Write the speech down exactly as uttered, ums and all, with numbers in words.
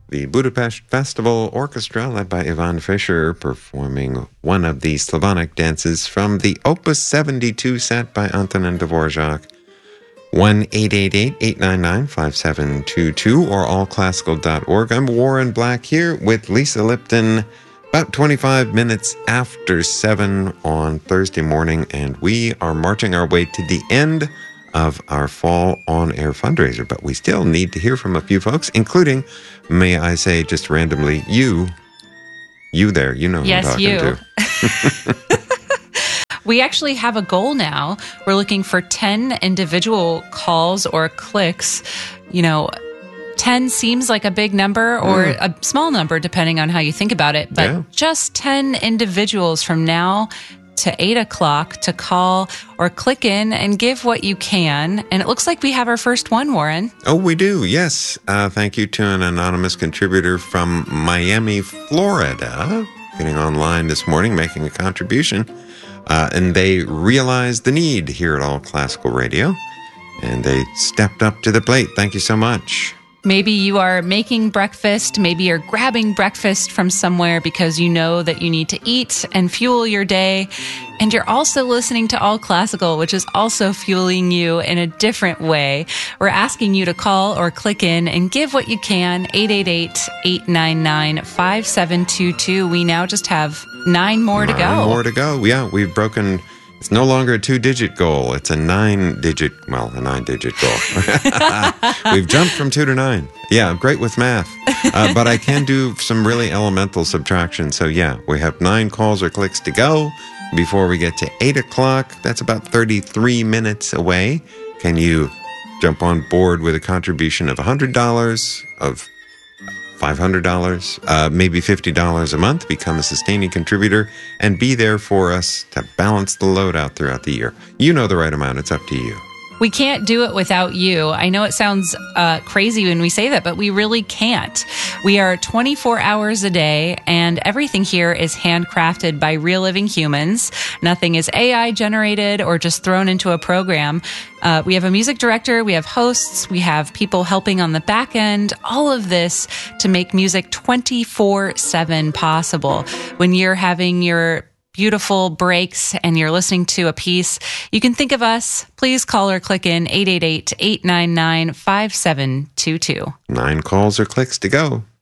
the Budapest Festival Orchestra, led by Ivan Fischer, performing one of the Slavonic dances from the Opus seventy-two set by Antonin Dvorak. one eight eight eight, eight nine nine, five seven two two or all classical dot org. I'm Warren Black here with Lisa Lipton, about twenty-five minutes after seven on Thursday morning, and we are marching our way to the end of our fall on-air fundraiser, but we still need to hear from a few folks, including, may I say just randomly, you. You there, you know who yes, I'm talking you. to. We actually have a goal now. We're looking for ten individual calls or clicks. You know, ten seems like a big number or mm. a small number, depending on how you think about it. But yeah. just ten individuals from now to eight o'clock to call or click in and give what you can. And it looks like we have our first one, Warren. Oh, we do. Yes. Uh, thank you to an anonymous contributor from Miami, Florida, getting online this morning, making a contribution. Uh, and they realized the need here at All Classical Radio, and they stepped up to the plate. Thank you so much. Maybe you are making breakfast. Maybe you're grabbing breakfast from somewhere because you know that you need to eat and fuel your day. And you're also listening to All Classical, which is also fueling you in a different way. We're asking you to call or click in and give what you can. eight eight eight, eight nine nine, five seven two two. We now just have nine more to go. Nine more to go. Yeah, we've broken... It's no longer a two-digit goal. It's a nine-digit, well, a nine-digit goal. We've jumped from two to nine. Yeah, I'm great with math. Uh, but I can do some really elemental subtraction. So, yeah, we have nine calls or clicks to go before we get to eight o'clock. That's about thirty-three minutes away. Can you jump on board with a contribution of one hundred dollars, of five hundred dollars, uh, maybe fifty dollars a month, become a sustaining contributor, and be there for us to balance the load out throughout the year. You know the right amount. It's up to you. We can't do it without you. I know it sounds uh, crazy when we say that, but we really can't. We are twenty-four hours a day, and everything here is handcrafted by real living humans. Nothing is A I generated or just thrown into a program. Uh, we have a music director, we have hosts, we have people helping on the back end, all of this to make music twenty-four seven possible. When you're having your beautiful breaks and you're listening to a piece, you can think of us. Please call or click in eight eight eight, eight nine nine, five seven two two. Nine calls or clicks to go.